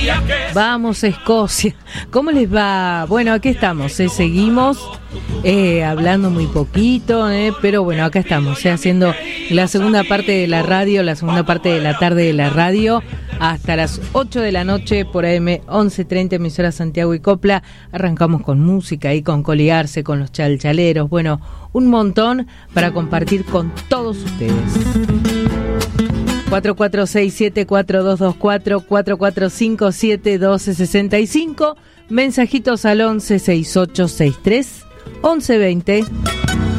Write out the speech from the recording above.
Vamos a Escocia. ¿Cómo les va? Bueno, aquí estamos, seguimos hablando muy poquito, pero bueno, acá estamos, haciendo la segunda parte de la radio, la segunda parte de la tarde de la radio, hasta las 8 de la noche por AM 1130, emisora Santiago y Copla. Arrancamos con música y con Coliarse, con los chalchaleros, bueno, un montón para compartir con todos ustedes. 4467-4224, 4457-1265, mensajitos al 116863-1120.